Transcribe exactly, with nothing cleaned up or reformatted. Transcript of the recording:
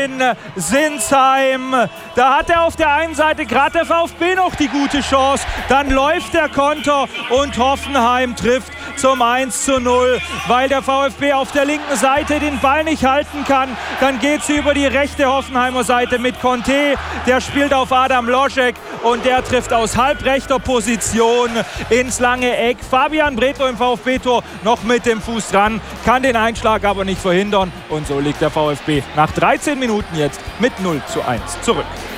in Sinsheim. Da hat er auf der einen Seite gerade der VfB noch die gute Chance. Dann läuft der Konter und Hoffenheim trifft zum eins zu null, weil der VfB auf der linken Seite den Ball nicht halten kann. Dann geht sie über die rechte Hoffenheimer Seite mit Conte. Der spielt auf Adam Loschek und der trifft aus halbrechter Position ins lange Eck. Fabian Bredlow im VfB-Tor noch mit dem Fuß dran, kann den Einschlag aber nicht verhindern. Und so liegt der VfB nach dreizehn Minuten jetzt mit null zu eins zurück.